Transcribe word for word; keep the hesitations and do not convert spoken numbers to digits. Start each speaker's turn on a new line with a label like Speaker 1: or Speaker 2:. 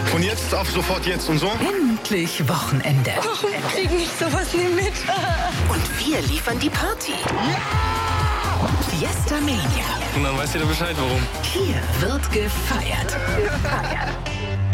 Speaker 1: Von jetzt auf sofort jetzt und so?
Speaker 2: Endlich Wochenende.
Speaker 3: Warum kriegen ich sowas nie mit?
Speaker 2: Und wir liefern die Party. Ja! Fiesta Mania.
Speaker 4: Und dann weiß jeder Bescheid, warum.
Speaker 2: Hier wird gefeiert. Gefeiert.